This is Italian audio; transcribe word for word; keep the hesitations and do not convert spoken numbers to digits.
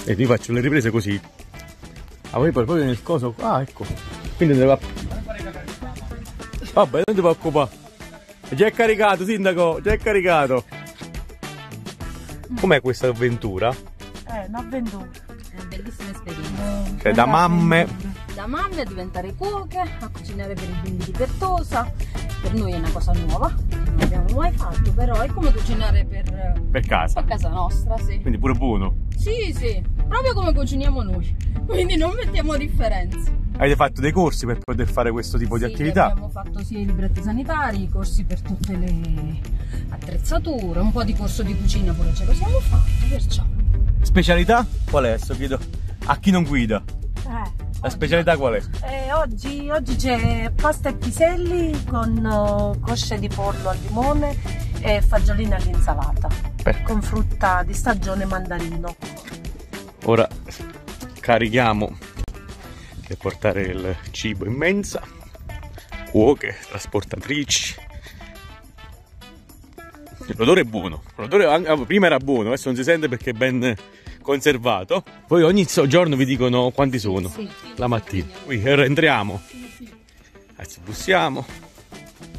E vi faccio le riprese così. Ah, poi proprio nel coso. Ah, ecco. Quindi deve... Vabbè, non ti preoccupare. Già è caricato, sindaco, già è caricato. Com'è questa avventura? Eh, un'avventura. È una bellissima esperienza. Cioè, da mamme. Da mamme a diventare cuoche, a cucinare per i bimbi di Pertosa. Per noi è una cosa nuova, non l'abbiamo mai fatto, però è come cucinare per, Per casa. per casa nostra, sì. Quindi pure buono. Sì, sì, proprio come cuciniamo noi. Quindi non mettiamo differenze. Avete fatto dei corsi per poter fare questo tipo Sì, di attività? Abbiamo fatto sia i libretti sanitari, i corsi per tutte le attrezzature, un po' di corso di cucina pure ce lo siamo fatti, perciò. Specialità? Qual è? Adesso chiedo a chi non guida. Eh, La specialità qual è? eh, oggi oggi c'è pasta e piselli con uh, cosce di pollo al limone e fagiolini all'insalata. Con frutta di stagione mandarino. Ora carichiamo per portare il cibo in mensa. Cuoche, trasportatrici. L'odore è buono. L'odore prima era buono, adesso non si sente perché è ben conservato. Poi ogni giorno vi dicono quanti sono. Sì, La mattina. Qui entriamo. Adesso bussiamo.